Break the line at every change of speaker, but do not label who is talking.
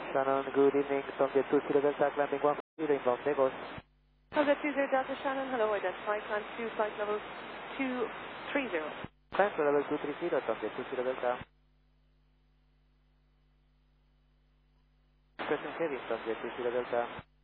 Shannon, good evening. Tomjet 20 Delta, landing 1 inbound, Lagos.
Tomjet 20 Delta Shannon, hello, identify, climb to flight level 230.
Climb to level 230, Tomjet 20 Delta. Pressing heavy, Tomjet 20 Delta.